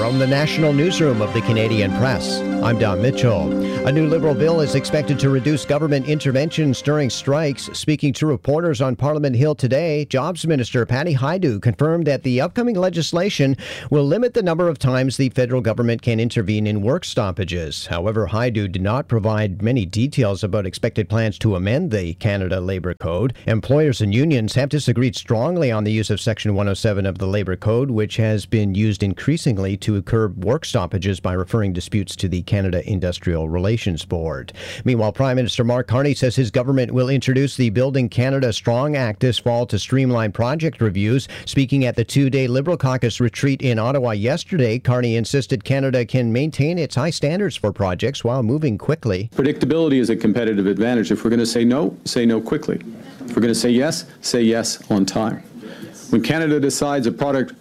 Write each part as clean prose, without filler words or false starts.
From the National Newsroom of the Canadian Press, I'm Don Mitchell. A new Liberal bill is expected to reduce government interventions during strikes. Speaking to reporters on Parliament Hill today, Jobs Minister Patty Hajdu confirmed that the upcoming legislation will limit the number of times the federal government can intervene in work stoppages. However, Hajdu did not provide many details about expected plans to amend the Canada Labour Code. Employers and unions have disagreed strongly on the use of Section 107 of the Labour Code, which has been used increasingly to curb work stoppages by referring disputes to the Canada Industrial Relations Board. Meanwhile, Prime Minister Mark Carney says his government will introduce the Building Canada Strong Act this fall to streamline project reviews. Speaking at the two-day Liberal caucus retreat in Ottawa yesterday, Carney insisted Canada can maintain its high standards for projects while moving quickly. Predictability is a competitive advantage. If we're going to say no quickly. If we're going to say yes on time. When Canada decides a project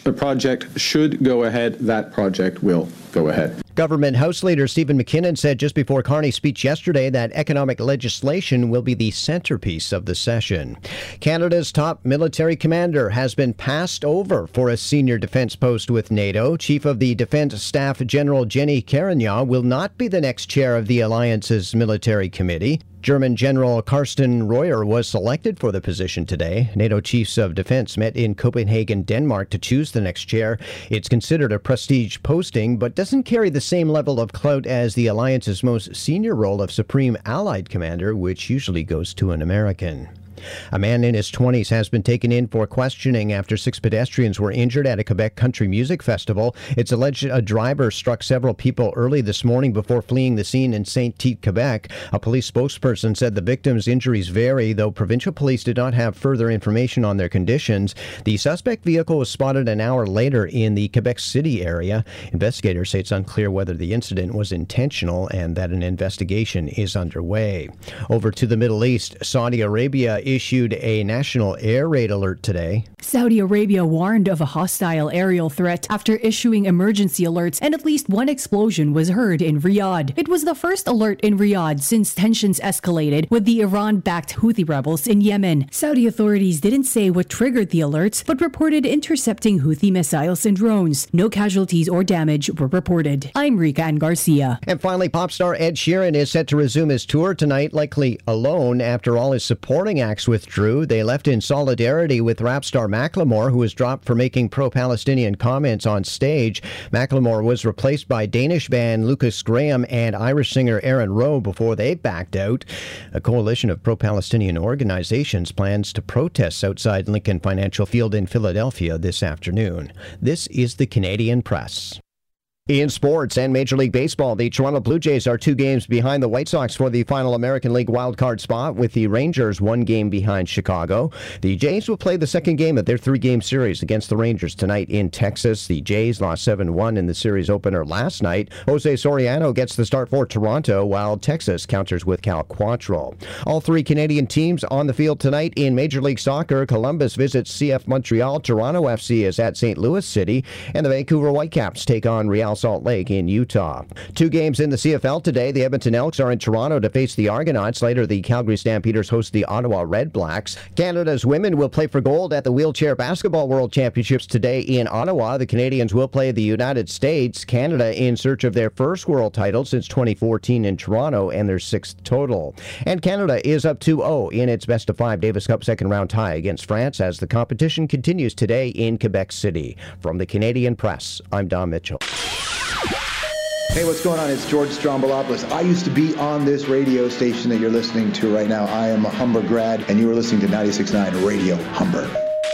should go ahead, that project will go ahead. Government House Leader Stephen McKinnon said just before Carney's speech yesterday that economic legislation will be the centerpiece of the session. Canada's top military commander has been passed over for a senior defense post with NATO. Chief of the Defense Staff General Jenny Carignan will not be the next chair of the alliance's military committee. German General Carsten Royer was selected for the position today. NATO chiefs of defense met in Copenhagen, Denmark to choose the next chair. It's considered a prestige posting, but doesn't carry the same level of clout as the alliance's most senior role of Supreme Allied Commander, which usually goes to an American. A man in his 20s has been taken in for questioning after 6 pedestrians were injured at a Quebec country music festival. It's alleged a driver struck several people early this morning before fleeing the scene in Saint-Tite, Quebec. A police spokesperson said the victims' injuries vary, though provincial police did not have further information on their conditions. The suspect vehicle was spotted an hour later in the Quebec City area. Investigators say it's unclear whether the incident was intentional and that an investigation is underway. Over to the Middle East, Saudi Arabia issued a national air raid alert today. Saudi Arabia warned of a hostile aerial threat after issuing emergency alerts, and at least one explosion was heard in Riyadh. It was the first alert in Riyadh since tensions escalated with the Iran-backed Houthi rebels in Yemen. Saudi authorities didn't say what triggered the alerts, but reported intercepting Houthi missiles and drones. No casualties or damage were reported. I'm Rika Ann Garcia. And finally, pop star Ed Sheeran is set to resume his tour tonight, likely alone after all his supporting acts withdrew. They left in solidarity with rap star Macklemore, who was dropped for making pro-Palestinian comments on stage. Macklemore was replaced by Danish band Lucas Graham and Irish singer Aaron Rowe before they backed out. A coalition of pro-Palestinian organizations plans to protest outside Lincoln Financial Field in Philadelphia this afternoon. This is the Canadian Press. In sports and Major League Baseball, the Toronto Blue Jays are 2 games behind the White Sox for the final American League wildcard spot, with the Rangers 1 game behind Chicago. The Jays will play the second game of their 3-game series against the Rangers tonight in Texas. The Jays lost 7-1 in the series opener last night. Jose Soriano gets the start for Toronto, while Texas counters with Cal Quantrill. All 3 Canadian teams on the field tonight in Major League Soccer. Columbus visits CF Montreal. Toronto FC is at St. Louis City. And the Vancouver Whitecaps take on Real Salt Lake in Utah. 2 games in the CFL today. The Edmonton Elks are in Toronto to face the Argonauts. Later, the Calgary Stampeders host the Ottawa Red Blacks. Canada's women will play for gold at the Wheelchair Basketball World Championships today in Ottawa. The Canadians will play the United States. Canada in search of their first world title since 2014 in Toronto and their 6th total. And Canada is up 2-0 in its best-of-5 Davis Cup second-round tie against France as the competition continues today in Quebec City. From the Canadian Press, I'm Don Mitchell. Hey, what's going on? It's George Strombolopoulos. I used to be on this radio station that you're listening to right now. I am a Humber grad, and you are listening to 96.9 Radio Humber.